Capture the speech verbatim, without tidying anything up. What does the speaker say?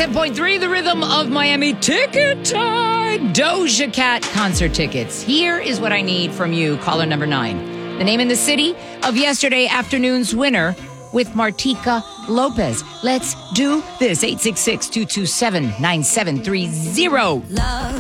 ninety-seven point three, the rhythm of Miami. Ticket time. Doja Cat concert tickets. Here is what I need from you, caller number nine. The name and the city of yesterday afternoon's winner with Martika Lopez. Let's do this. eight six six, two two seven, nine seven three zero.